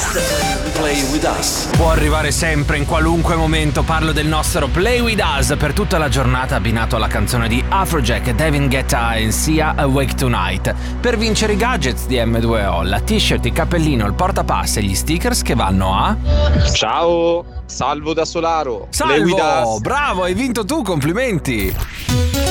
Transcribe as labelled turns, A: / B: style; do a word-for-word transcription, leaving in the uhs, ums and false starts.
A: Play with us.
B: Può arrivare sempre, in qualunque momento. Parlo del nostro Play with us per tutta la giornata, abbinato alla canzone di Afrojack e David Guetta e Sia Awake Tonight. Per vincere i gadgets di emme due o, la t-shirt, il cappellino, il portapass e gli stickers che vanno a...
C: Ciao, Salvo da Solaro. Play with
B: Salvo,
C: us.
B: bravo, hai vinto tu, complimenti.